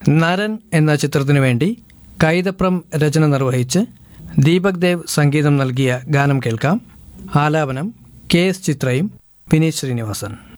നരൻ എന്ന ചിത്രത്തിനു വേണ്ടി കൈതപ്രം രചന നിർവഹിച്ച് ദീപക് ദേവ് സംഗീതം നൽകിയ ഗാനം കേൾക്കാം. ആലാപനം കെ എസ് ചിത്രയും വിനീത് ശ്രീനിവാസൻ.